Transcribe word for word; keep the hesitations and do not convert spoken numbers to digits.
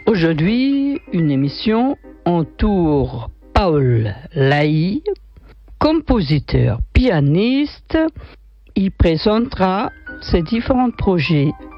Aujourd'hui, une émission entoure Paul Laï, compositeur, pianiste. Il présentera ses différents projets